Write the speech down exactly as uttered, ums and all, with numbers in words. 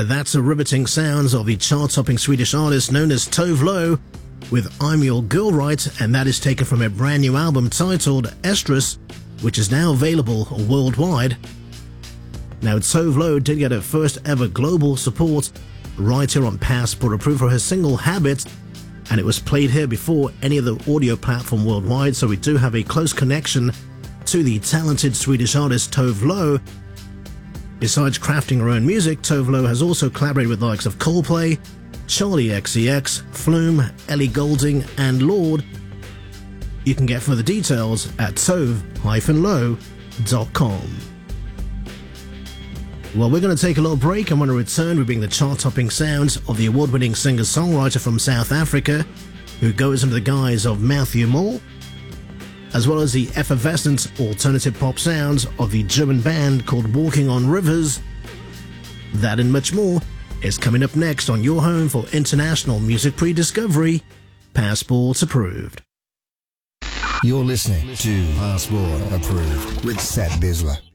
That's the riveting sounds of the chart-topping Swedish artist known as Tove Lo with I'm Your Girl Right, and that is taken from a brand new album titled Estrus, which is now available worldwide. Now, Tove Lo did get her first ever global support right here on Passport Approved for her single Habit, and it was played here before any other audio platform worldwide, so we do have a close connection to the talented Swedish artist Tove Lo. Besides crafting her own music, Tove Lo has also collaborated with the likes of Coldplay, Charlie X C X, Flume, Ellie Goulding, and Lorde. You can get further details at tove dash lo dot com. Well, we're going to take a little break, and when we return, we bring the chart-topping sounds of the award-winning singer-songwriter from South Africa, who goes under the guise of Matthew Moore, as well as the effervescent alternative pop sounds of the German band called Walking on Rivers. That and much more is coming up next on your home for international music pre-discovery, Passport Approved. You're listening to Passport Approved with Seth Bisler.